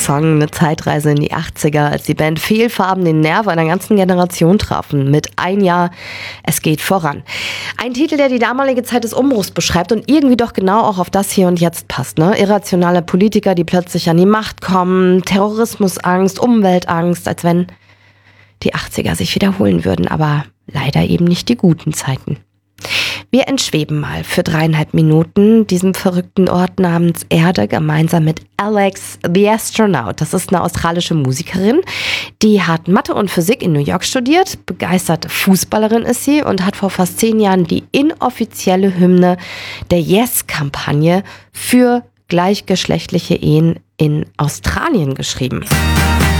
Song, eine Zeitreise in die 80er, als die Band Fehlfarben den Nerv einer ganzen Generation trafen. Mit Ein Jahr, es geht voran. Ein Titel, der die damalige Zeit des Umbruchs beschreibt und irgendwie doch genau auch auf das Hier und Jetzt passt. Ne? Irrationale Politiker, die plötzlich an die Macht kommen, Terrorismusangst, Umweltangst, als wenn die 80er sich wiederholen würden, aber leider eben nicht die guten Zeiten. Wir entschweben mal für 3,5 Minuten diesem verrückten Ort namens Erde gemeinsam mit Alex the Astronaut. Das ist eine australische Musikerin, die hat Mathe und Physik in New York studiert, begeisterte Fußballerin ist sie und hat vor fast 10 Jahren die inoffizielle Hymne der Yes-Kampagne für gleichgeschlechtliche Ehen in Australien geschrieben.